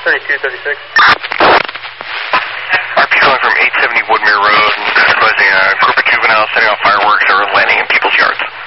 7236. RP calling from 870 Woodmere Road, advising a group of juveniles setting off fireworks or landing in people's yards.